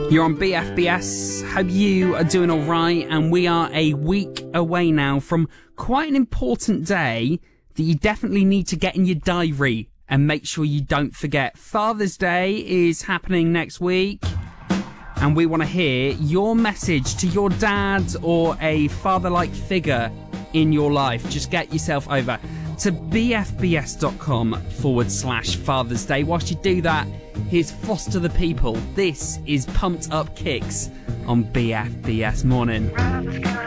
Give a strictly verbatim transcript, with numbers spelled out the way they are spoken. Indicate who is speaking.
Speaker 1: You're on B F B S. Hope you are doing all right. And we are a week away now from quite an important day that you definitely need to get in your diary and make sure you don't forget. Father's Day is happening next week. And we want to hear your message to your dad or a father-like figure in your life. Just get yourself over to bfbs.com forward slash Father's Day. Whilst you do that, here's Foster the People. This is Pumped Up Kicks on B F B S Morning.